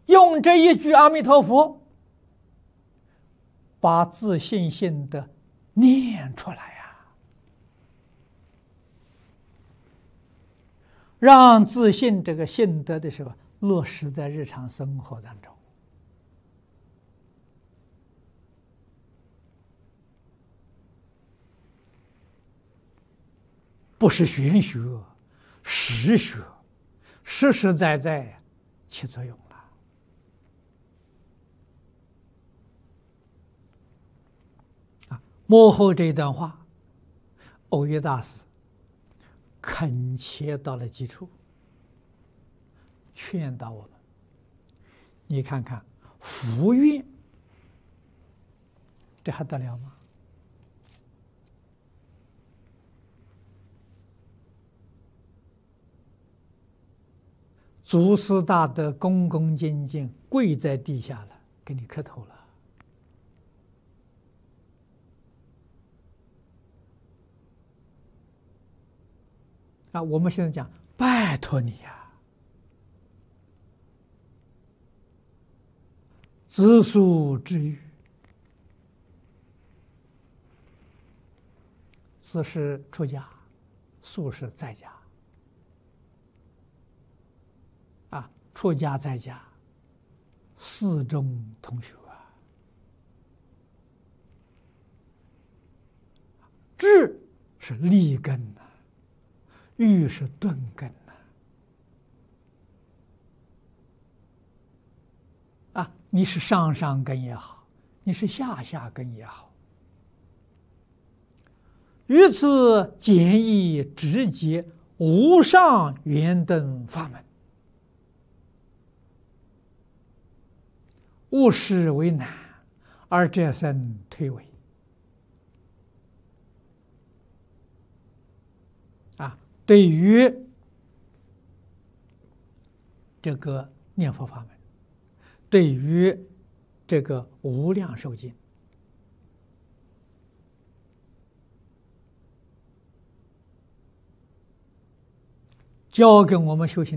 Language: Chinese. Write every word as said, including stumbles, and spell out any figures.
用这一句阿弥陀佛，把自信心的念出来呀，让自信这个信德的时候落实在日常生活当中。不是玄学，实学，实实在在起作用了。啊，幕后这一段话，耦约大师恳切到了基础，劝导我们：你看看福愿，这还得了吗？祖师大德恭恭敬敬跪在地下了，给你磕头了。啊，我们现在讲，拜托你呀，知书知语，知是出家，书是在家。啊，出家在家，四中同学啊。智是立根呐、啊，语是顿根呐、啊。啊，你是上上根也好，你是下下根也好，于此简易直接，无上圆顿法门。勿视为难，而折身推诿。啊，对于这个念佛法门，对于这个无量寿经，教给我们修行